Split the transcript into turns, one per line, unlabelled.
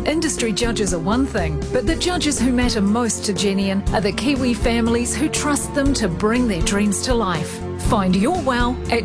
Industry judges are one thing, but the judges who matter most to Genian are the Kiwi families who trust them to bring their dreams to life. Find your wow at